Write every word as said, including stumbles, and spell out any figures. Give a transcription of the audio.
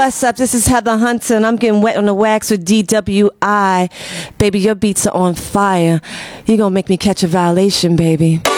what's up? This is Heather Hunter, and I'm getting wet on the wax with D W I. Baby, your beats are on fire. You gonna make me catch a violation, baby.